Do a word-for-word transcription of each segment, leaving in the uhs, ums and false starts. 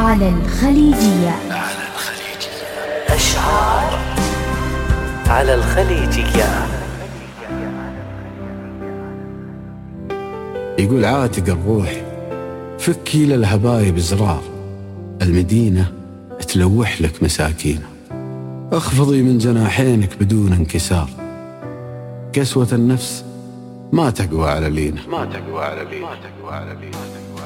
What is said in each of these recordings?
على الخليجية. على الخليجية أشعار على الخليجية. يقول عاتق الروح فكي للهبايب زرار، المدينة تلوح لك مساكين، اخفضي من جناحينك بدون انكسار، قسوة النفس ما تقوى على لينا ما تقوى على لينا ما تقوى على لينا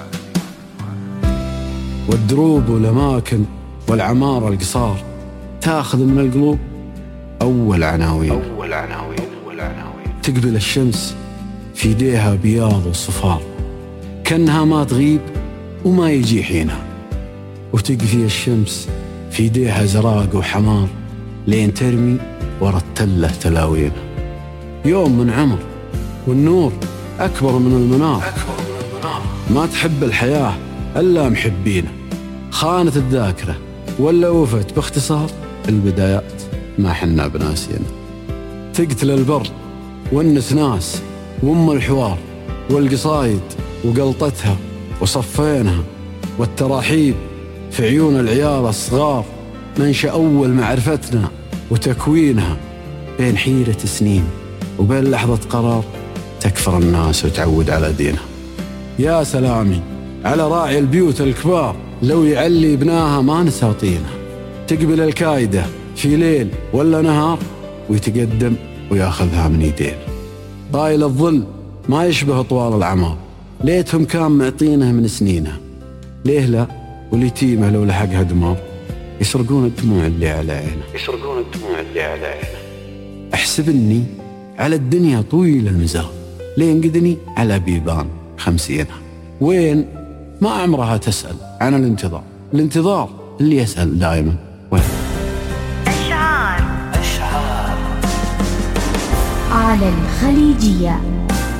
والدروب والأماكن والعمارة القصار تاخذ من القلوب أول عناوين أول عناوين أول عناوين تقبل الشمس في يديها بياض وصفار، كأنها ما تغيب وما يجي حينها، وتقفي الشمس في يديها زراق وحمار لين ترمي ورا التلة تلاوين. يوم من عمر والنور أكبر من المنار، ما تحب الحياة إلا محبينه، خانت الذاكرة ولا وفت باختصار، البدايات ما حنا بناسينا، تقتل البر والنسناس وام الحوار والقصايد وقلطتها وصفينها، والتراحيب في عيون العيال الصغار منشأ أول معرفتنا وتكوينها، بين حيرة سنين وبين لحظة قرار تكفر الناس وتعود على دينها. يا سلامي على راعي البيوت الكبار، لو يعلي ابناها ما نساطينها، تقبل الكايدة في ليل ولا نهار ويتقدم وياخذها من يدين. طايل الظل ما يشبه طوال العمار، ليتهم كان معطينه من سنينها، ليه لا واليتيمة لو لحقها دمار يسرقون الدموع اللي على عينه يسرقون الدموع اللي على عينه. احسبني على الدنيا طويل المزال، لين قدني على بيبان خمسينها، وين ما عمرها تسأل عن الانتظار، الانتظار اللي يسأل دائما وين. أشعار أشعار على الخليجية.